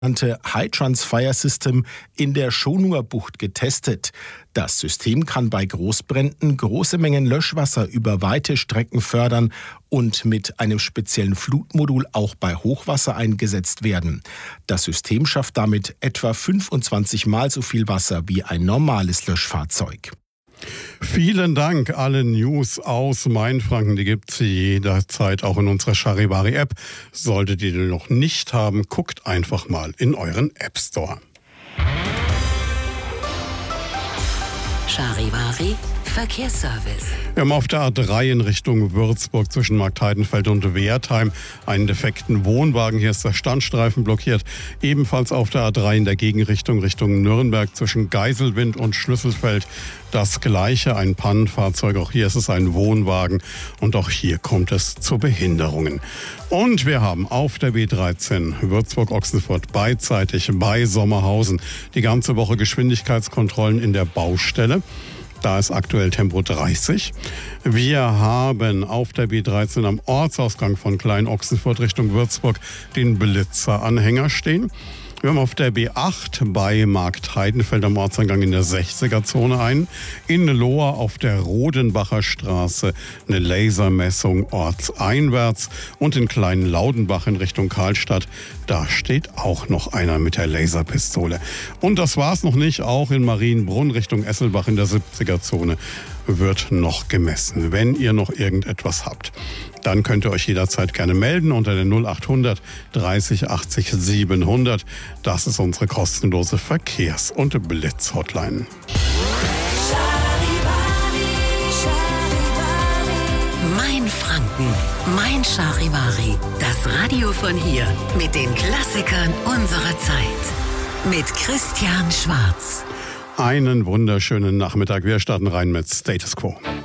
High-Trans Fire System in der Schonuer Bucht getestet. Das System kann bei Großbränden große Mengen Löschwasser über weite Strecken fördern und mit einem speziellen Flutmodul auch bei Hochwasser eingesetzt werden. Das System schafft damit etwa 25 Mal so viel Wasser wie ein normales Löschfahrzeug. Vielen Dank. Alle News aus Mainfranken, die gibt es jederzeit auch in unserer Charivari-App. Solltet ihr die noch nicht haben, guckt einfach mal in euren App Store. Charivari Verkehrsservice. Wir haben auf der A3 in Richtung Würzburg zwischen Marktheidenfeld und Wertheim einen defekten Wohnwagen. Hier ist der Standstreifen blockiert. Ebenfalls auf der A3 in der Gegenrichtung Richtung Nürnberg zwischen Geiselwind und Schlüsselfeld. Das Gleiche, ein Pannenfahrzeug. Auch hier ist es ein Wohnwagen. Und auch hier kommt es zu Behinderungen. Und wir haben auf der B13 Würzburg-Ochsenfurt beidseitig bei Sommerhausen die ganze Woche Geschwindigkeitskontrollen in der Baustelle. Da ist aktuell Tempo 30. Wir haben auf der B13 am Ortsausgang von Klein-Ochsenfurt Richtung Würzburg den Blitzer-Anhänger stehen. Wir haben auf der B8 bei Marktheidenfeld am Ortseingang in der 60er-Zone ein. In Lohr auf der Rodenbacher Straße eine Lasermessung ortseinwärts. Und in Klein-Laudenbach in Richtung Karlstadt, da steht auch noch einer mit der Laserpistole. Und das war's noch nicht. Auch in Marienbrunn Richtung Esselbach in der 70er-Zone wird noch gemessen. Wenn ihr noch irgendetwas habt, dann könnt ihr euch jederzeit gerne melden unter der 0800 30 80 700. Das ist unsere kostenlose Verkehrs- und Blitz-Hotline. Mein Franken, mein Charivari. Das Radio von hier mit den Klassikern unserer Zeit. Mit Christian Schwarz. Einen wunderschönen Nachmittag. Wir starten rein mit Status Quo.